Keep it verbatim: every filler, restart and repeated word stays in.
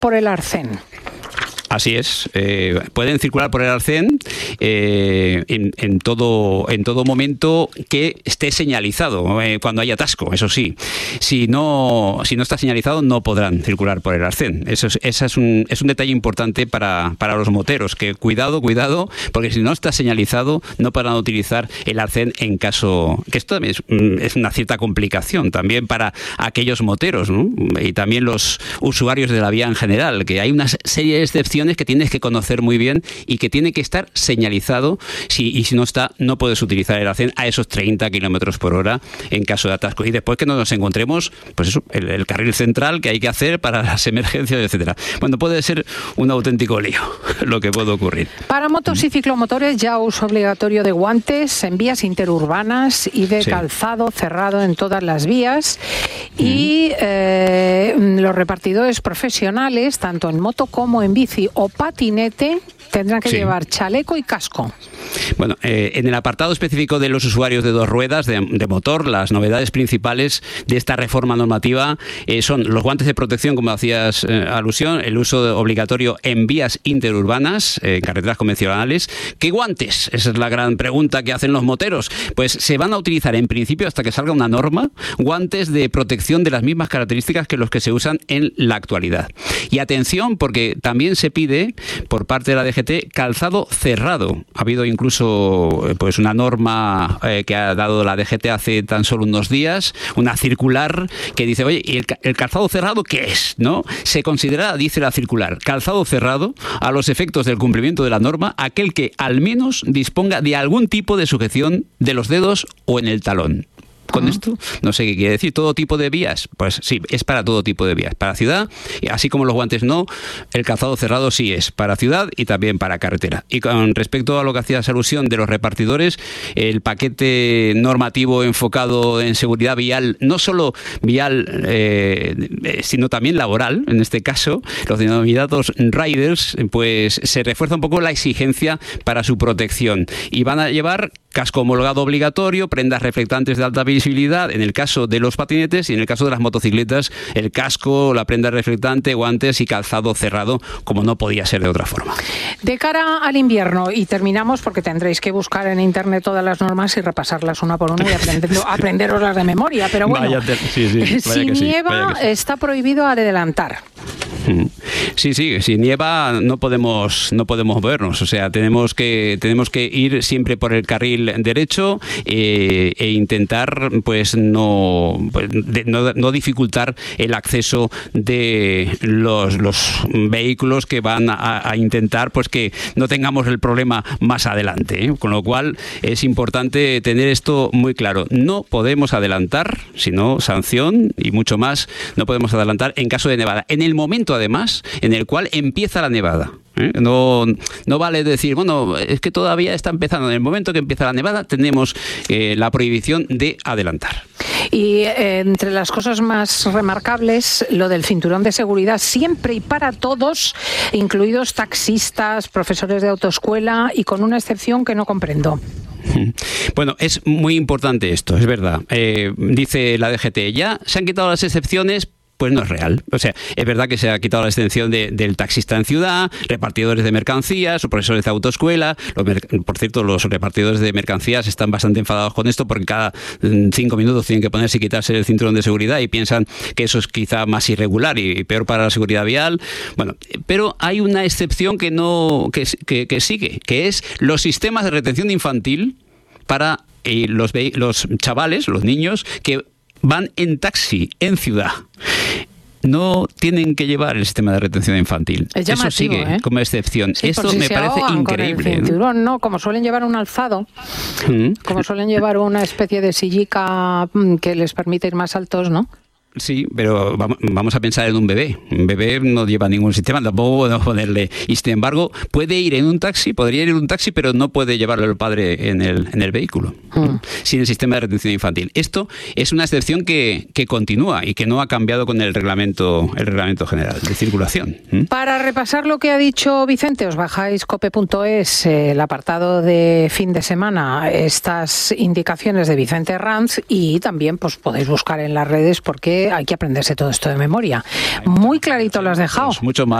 por el arcén. Así es, eh, pueden circular por el arcén eh, en, en, todo, en todo momento que esté señalizado, eh, cuando haya atasco, eso sí. Si no, si no está señalizado, no podrán circular por el arcén. Eso es, ese es, un, es un detalle importante para, para los moteros, que cuidado, cuidado, porque si no está señalizado, no podrán utilizar el arcén en caso... que esto es, es una cierta complicación también para aquellos moteros, ¿no? Y también los usuarios de la vía en general, que hay una serie de excepciones que tienes que conocer muy bien y que tiene que estar señalizado, si, y si no está, no puedes utilizar el arcén a esos treinta kilómetros por hora en caso de atasco. Y después que nos encontremos, pues eso, el, el carril central que hay que hacer para las emergencias, etcétera. Bueno, puede ser un auténtico lío lo que puede ocurrir. Para motos y ciclomotores, ya uso obligatorio de guantes en vías interurbanas y de sí. calzado cerrado en todas las vías. Mm. Y eh, los repartidores profesionales, tanto en moto como en bici o patinete, tendrán que sí. llevar chaleco y casco. Bueno, eh, en el apartado específico de los usuarios de dos ruedas de, de motor, las novedades principales de esta reforma normativa eh, son los guantes de protección, como hacías eh, alusión, el uso obligatorio en vías interurbanas, eh, en carreteras convencionales. ¿Qué guantes? Esa es la gran pregunta que hacen los moteros. Pues se van a utilizar en principio, hasta que salga una norma, guantes de protección de las mismas características que los que se usan en la actualidad. Y atención, porque también se pide por parte de la D G T calzado cerrado. Ha habido incluso pues una norma eh, que ha dado la D G T hace tan solo unos días, una circular que dice, oye, ¿y el, el calzado cerrado qué es? ¿No? Se considera, dice la circular, calzado cerrado a los efectos del cumplimiento de la norma, aquel que al menos disponga de algún tipo de sujeción de los dedos o en el talón. Con esto, no sé qué quiere decir, todo tipo de vías, pues sí, es para todo tipo de vías, para ciudad, así como los guantes no, el calzado cerrado sí es para ciudad y también para carretera. Y con respecto a lo que hacías alusión de los repartidores, el paquete normativo enfocado en seguridad vial, no solo vial, eh, sino también laboral, en este caso, los denominados riders, pues se refuerza un poco la exigencia para su protección y van a llevar casco homologado obligatorio, prendas reflectantes de alta visibilidad, en el caso de los patinetes, y en el caso de las motocicletas, el casco, la prenda reflectante, guantes y calzado cerrado, como no podía ser de otra forma. De cara al invierno, y terminamos porque tendréis que buscar en internet todas las normas y repasarlas una por una y aprenderlo, aprenderoslas de memoria, pero bueno, vaya te, sí, sí, si que nieva, sí, sí. está prohibido adelantar. Sí, sí, si nieva no podemos no podemos movernos, o sea, tenemos que tenemos que ir siempre por el carril derecho eh, e intentar pues no, pues, de, no no dificultar el acceso de los los vehículos que van a, a intentar pues que no tengamos el problema más adelante, ¿eh? Con lo cual es importante tener esto muy claro. No podemos adelantar, sino sanción y mucho más, no podemos adelantar en caso de nevada. En el momento además en el cual empieza la nevada. ¿Eh? No, no vale decir, bueno, es que todavía está empezando. En el momento que empieza la nevada tenemos eh, la prohibición de adelantar. Y eh, entre las cosas más remarcables, lo del cinturón de seguridad siempre y para todos, incluidos taxistas, profesores de autoescuela, y con una excepción que no comprendo. Bueno, es muy importante esto, es verdad. Eh, dice la D G T, ya se han quitado las excepciones, pues no es real. O sea, es verdad que se ha quitado la extensión de, del taxista en ciudad, repartidores de mercancías o profesores de autoescuela. Los, por cierto, los repartidores de mercancías están bastante enfadados con esto porque cada cinco minutos tienen que ponerse y quitarse el cinturón de seguridad y piensan que eso es quizá más irregular y peor para la seguridad vial. Bueno, pero hay una excepción que no que, que, que sigue, que es los sistemas de retención infantil para eh, los, los chavales, los niños que van en taxi en ciudad. No tienen que llevar el sistema de retención infantil. Es llamativo, eso sigue ¿eh? como excepción. Sí, Esto si me parece increíble. Con el cinturón, ¿no? Como suelen llevar un alzado, ¿Mm? como suelen llevar una especie de sillica que les permite ir más altos, ¿no? Sí, pero vamos a pensar en un bebé. Un bebé no lleva ningún sistema, tampoco podemos ponerle. Y sin embargo, puede ir en un taxi, podría ir en un taxi, pero no puede llevarlo el padre en el, en el vehículo, mm. sin el sistema de retención infantil. Esto es una excepción que, que continúa y que no ha cambiado con el reglamento, el reglamento general de circulación. ¿Mm? Para repasar lo que ha dicho Vicente, os bajáis cope punto es, eh, el apartado de fin de semana, estas indicaciones de Vicente Ranz, y también pues podéis buscar en las redes porque que hay que aprenderse todo esto de memoria. Muy clarito lo has dejado. Pues mucho más.